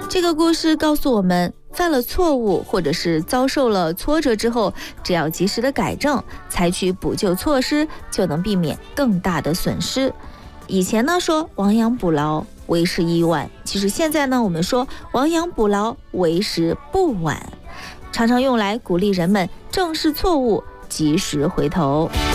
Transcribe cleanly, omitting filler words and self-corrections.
这个故事告诉我们，犯了错误或者是遭受了挫折之后，只要及时的改正，采取补救措施，就能避免更大的损失。以前呢说亡羊补牢为时已晚，其实现在呢我们说亡羊补牢为时不晚，常常用来鼓励人们正视错误，及时回头。